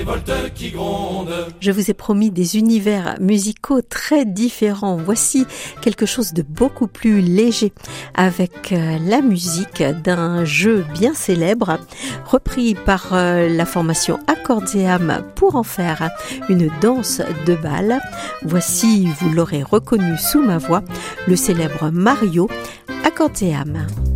Qui gronde. Je vous ai promis des univers musicaux très différents. Voici quelque chose de beaucoup plus léger avec la musique d'un jeu bien célèbre repris par la formation Accordeam pour en faire une danse de bal. Voici, vous l'aurez reconnu sous ma voix, le célèbre Mario Accordeam.